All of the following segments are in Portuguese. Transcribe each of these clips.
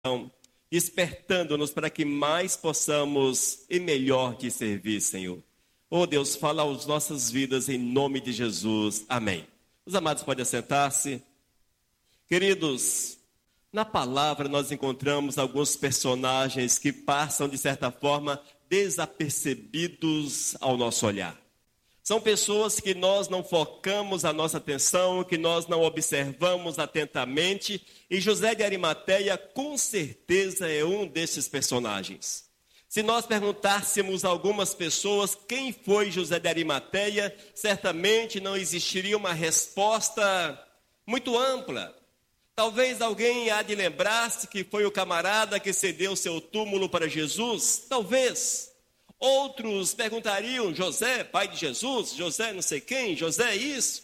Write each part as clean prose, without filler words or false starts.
despertando-nos para que mais possamos e melhor te servir, Senhor. Oh Deus, fala às nossas vidas em nome de Jesus. Amém. Os amados podem assentar-se. Queridos, na palavra nós encontramos alguns personagens que passam, de certa forma, desapercebidos ao nosso olhar. São pessoas que nós não focamos a nossa atenção, que nós não observamos atentamente, e José de Arimateia, com certeza, é um desses personagens. Se nós perguntássemos a algumas pessoas quem foi José de Arimateia, certamente não existiria uma resposta muito ampla. Talvez alguém há de lembrar-se que foi o camarada que cedeu seu túmulo para Jesus, talvez. Outros perguntariam, José, pai de Jesus, José não sei quem, José isso.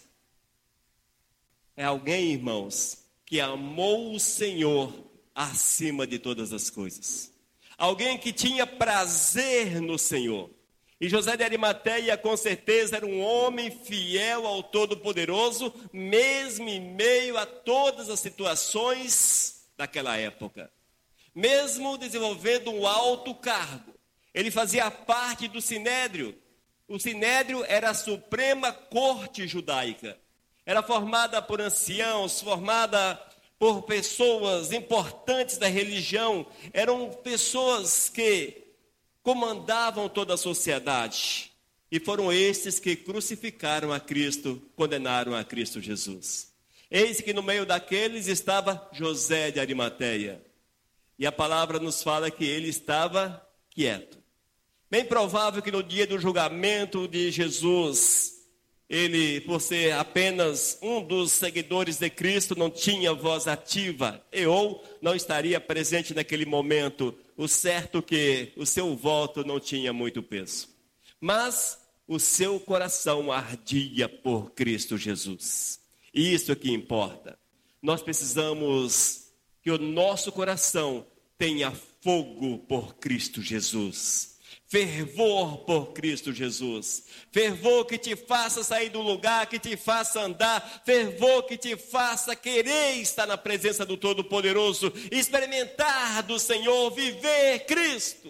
É alguém, irmãos, que amou o Senhor acima de todas as coisas. Alguém que tinha prazer no Senhor. E José de Arimateia, com certeza, era um homem fiel ao Todo-Poderoso, mesmo em meio a todas as situações daquela época. Mesmo desenvolvendo um alto cargo, ele fazia parte do Sinédrio. O Sinédrio era a Suprema Corte Judaica. Era formada por anciãos, formada por pessoas importantes da religião. Eram pessoas que comandavam toda a sociedade. E foram estes que crucificaram a Cristo, condenaram a Cristo Jesus. Eis que no meio daqueles estava José de Arimateia. E a palavra nos fala que ele estava quieto. Bem provável que no dia do julgamento de Jesus, ele, por ser apenas um dos seguidores de Cristo, não tinha voz ativa, ou não estaria presente naquele momento. O certo que o seu voto não tinha muito peso. Mas o seu coração ardia por Cristo Jesus. E isso é que importa. Nós precisamos que o nosso coração tenha fogo por Cristo Jesus. Fervor por Cristo Jesus. Fervor que te faça sair do lugar, que te faça andar. Fervor que te faça querer estar na presença do Todo-Poderoso, experimentar do Senhor, viver Cristo.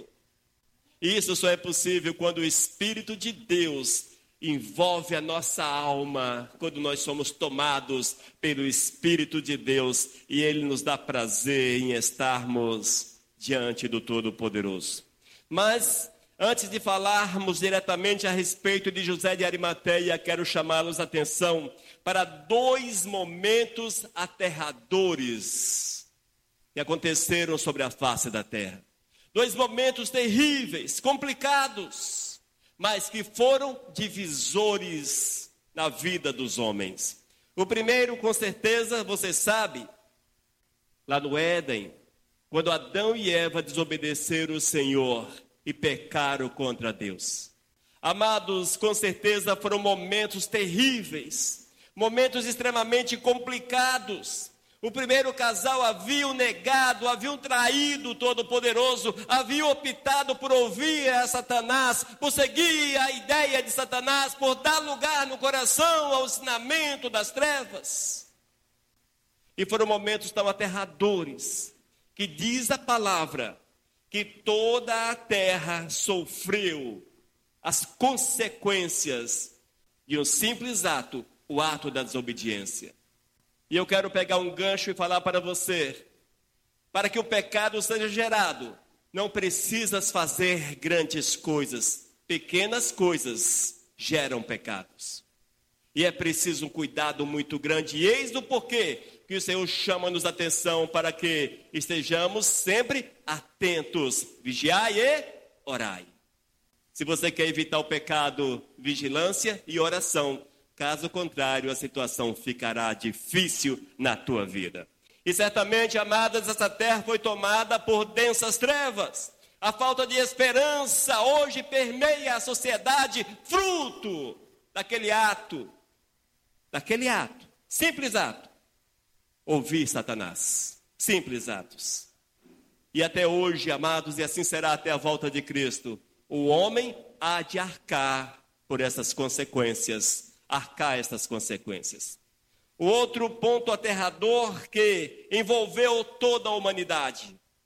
E isso só é possível quando o Espírito de Deus envolve a nossa alma, quando nós somos tomados pelo Espírito de Deus e Ele nos dá prazer em estarmos diante do Todo-Poderoso. Mas antes de falarmos diretamente a respeito de José de Arimateia, quero chamá-los a atenção para dois momentos aterradores que aconteceram sobre a face da terra. Dois momentos terríveis, complicados, mas que foram divisores na vida dos homens. O primeiro, com certeza, você sabe, lá no Éden, quando Adão e Eva desobedeceram o Senhor e pecaram contra Deus. Amados, com certeza foram momentos terríveis, momentos extremamente complicados. O primeiro casal havia negado, havia traído o Todo-Poderoso, havia optado por ouvir a Satanás, por seguir a ideia de Satanás, por dar lugar no coração ao ensinamento das trevas. E foram momentos tão aterradores, que diz a palavra, que toda a terra sofreu as consequências de um simples ato, o ato da desobediência. E eu quero pegar um gancho e falar para você, para que o pecado seja gerado, não precisas fazer grandes coisas, pequenas coisas geram pecados. E é preciso um cuidado muito grande, e eis do porquê que o Senhor chama-nos a atenção para que estejamos sempre atentos, vigiai e orai. Se você quer evitar o pecado, vigilância e oração. Caso contrário, a situação ficará difícil na tua vida. E certamente, amadas, essa terra foi tomada por densas trevas. A falta de esperança hoje permeia a sociedade, fruto daquele ato, simples ato. Ouvir Satanás, simples atos. E até hoje, amados, e assim será até a volta de Cristo, o homem há de arcar por essas consequências, O outro ponto aterrador que envolveu toda a humanidade